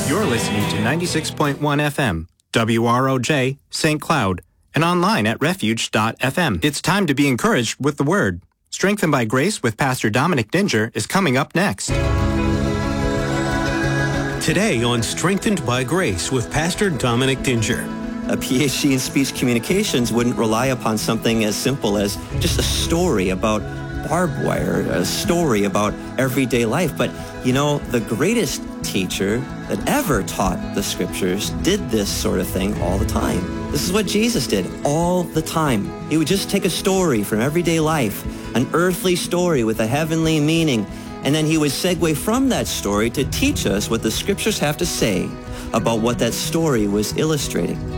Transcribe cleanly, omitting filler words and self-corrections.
You're listening to 96.1 FM, WROJ, St. Cloud, and online at refuge.fm. It's time to be encouraged with the Word. Strengthened by Grace with Pastor Dominic Dinger is coming up next. Today on Strengthened by Grace with Pastor Dominic Dinger. A PhD in speech communications wouldn't rely upon something as simple as just a story about barbed wire, a story about everyday life. But, you know, the greatest teacher that ever taught the scriptures did this sort of thing all the time. This is what Jesus did all the time. He would just take a story from everyday life, an earthly story with a heavenly meaning, and then he would segue from that story to teach us what the scriptures have to say about what that story was illustrating.